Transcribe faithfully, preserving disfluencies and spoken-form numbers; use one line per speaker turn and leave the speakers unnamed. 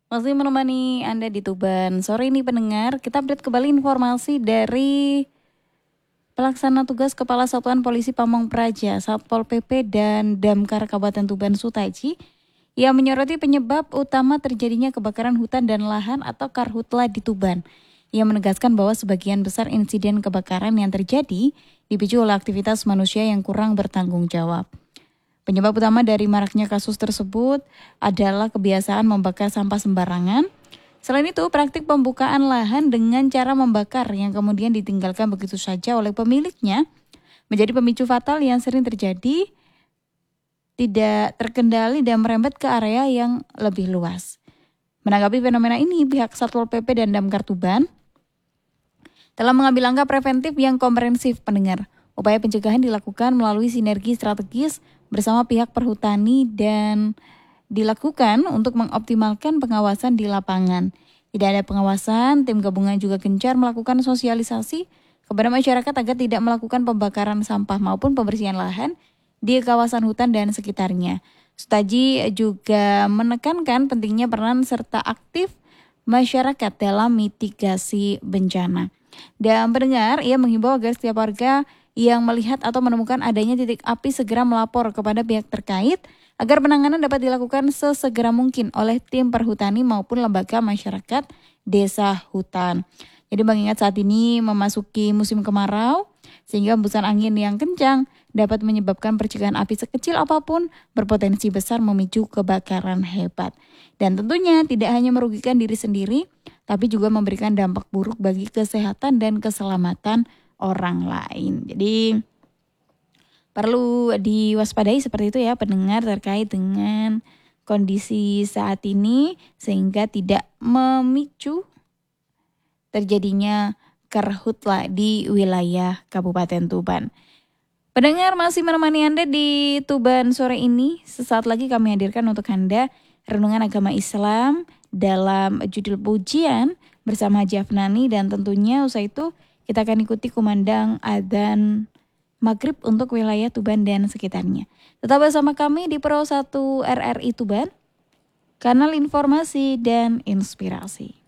Masih menemani Anda di Tuban. Sore ini pendengar, kita update kembali informasi dari Pelaksana Tugas Kepala Satuan Polisi Pamong Praja, Satpol P P dan Damkar Kabupaten Tuban Sutaji yang menyoroti penyebab utama terjadinya kebakaran hutan dan lahan atau karhutla di Tuban. Ia menegaskan bahwa sebagian besar insiden kebakaran yang terjadi dipicu oleh aktivitas manusia yang kurang bertanggung jawab. Penyebab utama dari maraknya kasus tersebut adalah kebiasaan membakar sampah sembarangan. Selain itu, praktik pembukaan lahan dengan cara membakar yang kemudian ditinggalkan begitu saja oleh pemiliknya menjadi pemicu fatal yang sering terjadi, tidak terkendali dan merembet ke area yang lebih luas. Menanggapi fenomena ini, pihak Satpol P P dan Damkar Tuban telah mengambil langkah preventif yang komprehensif pendengar. Upaya pencegahan dilakukan melalui sinergi strategis bersama pihak perhutani dan dilakukan untuk mengoptimalkan pengawasan di lapangan. Tidak ada pengawasan, tim gabungan juga gencar melakukan sosialisasi kepada masyarakat agar tidak melakukan pembakaran sampah maupun pembersihan lahan di kawasan hutan dan sekitarnya. Sutaji juga menekankan pentingnya peran serta aktif masyarakat dalam mitigasi bencana. Dan pendengar, ia menghimbau agar setiap warga yang melihat atau menemukan adanya titik api segera melapor kepada pihak terkait agar penanganan dapat dilakukan sesegera mungkin oleh tim perhutani maupun lembaga masyarakat desa hutan. Jadi mengingat saat ini memasuki musim kemarau sehingga hembusan angin yang kencang dapat menyebabkan percikan api sekecil apapun berpotensi besar memicu kebakaran hebat. Dan tentunya tidak hanya merugikan diri sendiri tapi juga memberikan dampak buruk bagi kesehatan dan keselamatan orang lain. Jadi perlu diwaspadai seperti itu ya pendengar terkait dengan kondisi saat ini sehingga tidak memicu terjadinya karhutla di wilayah Kabupaten Tuban. Pendengar masih menemani Anda di Tuban sore ini. Sesaat lagi kami hadirkan untuk Anda renungan agama Islam dalam judul pujian bersama Haji Afnani dan tentunya usai itu kita akan ikuti kumandang adzan maghrib untuk wilayah Tuban dan sekitarnya. Tetap bersama kami di Pro satu R R I Tuban, kanal informasi dan inspirasi.